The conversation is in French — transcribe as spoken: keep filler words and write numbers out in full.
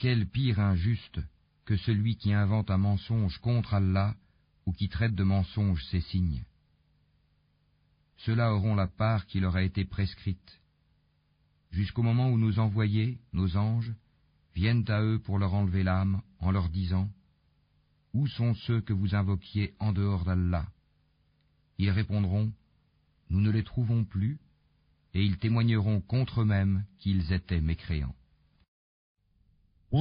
quel pire injuste que celui qui invente un mensonge contre Allah ou qui traite de mensonge ses signes. Ceux-là auront la part qui leur a été prescrite, jusqu'au moment où nos envoyés, nos anges, viennent à eux pour leur enlever l'âme en leur disant « Où sont ceux que vous invoquiez en dehors d'Allah ?» Ils répondront « Nous ne les trouvons plus » et ils témoigneront contre eux-mêmes qu'ils étaient mécréants.